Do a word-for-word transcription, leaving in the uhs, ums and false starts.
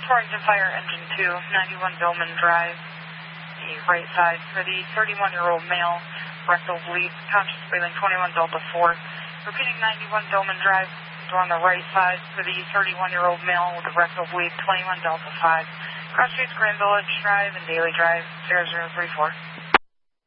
Torrington Fire Engine two, ninety-one Billman Drive, the right side for the thirty-one-year-old male, rectal bleed, conscious breathing, twenty-one Delta four. Repeating ninety-one Billman Drive, door on the right side for the thirty-one-year-old male with a rectal bleed, twenty-one Delta five. Cross Streets, Grand Village Drive and Daily Drive, zero zero three four.